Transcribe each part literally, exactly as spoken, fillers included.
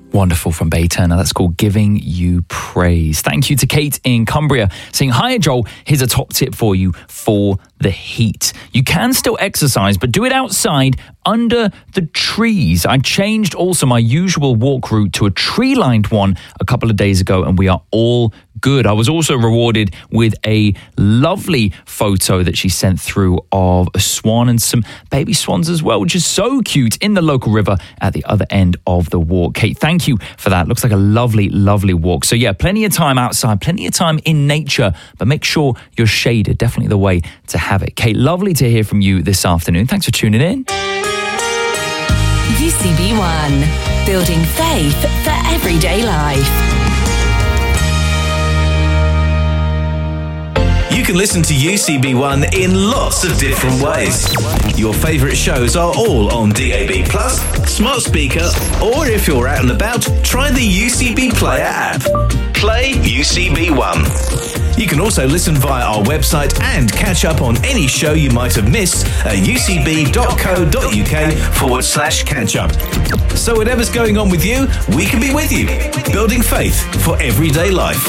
Wonderful from Bay Turner. That's called Giving You Praise. Thank you to Kate in Cumbria saying, "Hi Joel, here's a top tip for you for the heat. You can still exercise, but do it outside under the trees. I changed also my usual walk route to a tree-lined one a couple of days ago, and we are all good." I was also rewarded with a lovely photo that she sent through of a swan and some baby swans as well, which is so cute, in the local river at the other end of the walk. Kate, thank you for that. Looks like a lovely, lovely walk. So yeah, plenty of time outside, plenty of time in nature, but make sure you're shaded. Definitely the way to have it. Kate, lovely to hear from you this afternoon. Thanks for tuning in. U C B One, building faith for everyday life. You can listen to U C B One in lots of different ways. Your favourite shows are all on D A B plus, smart speaker, or if you're out and about, try the U C B Player app. Play U C B One. You can also listen via our website and catch up on any show you might have missed at ucb.co.uk forward slash catch up. So whatever's going on with you, we can be with you. Building faith for everyday life.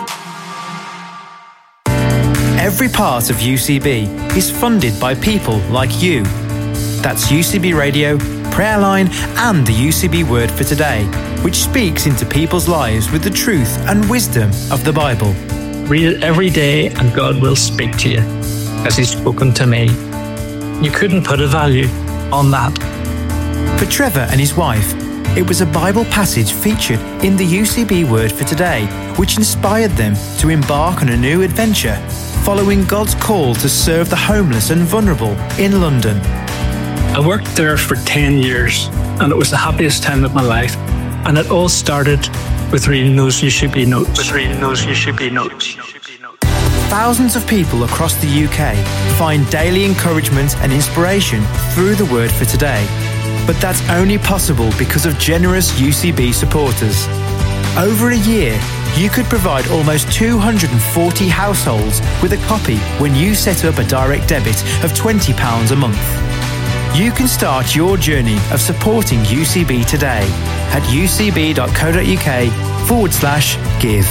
Every part of U C B is funded by people like you. That's U C B Radio, Prayerline, and the U C B Word for Today, which speaks into people's lives with the truth and wisdom of the Bible. Read it every day and God will speak to you, as He's spoken to me. You couldn't put a value on that. For Trevor and his wife, it was a Bible passage featured in the U C B Word for Today, which inspired them to embark on a new adventure, following God's call to serve the homeless and vulnerable in London. I worked there for ten years, and it was the happiest time of my life. And it all started with reading those U C B notes. With reading those U C B notes. Thousands of people across the U K find daily encouragement and inspiration through the Word for Today. But that's only possible because of generous U C B supporters. Over a year, you could provide almost two hundred forty households with a copy when you set up a direct debit of twenty pounds a month. You can start your journey of supporting U C B today at ucb.co.uk forward slash give.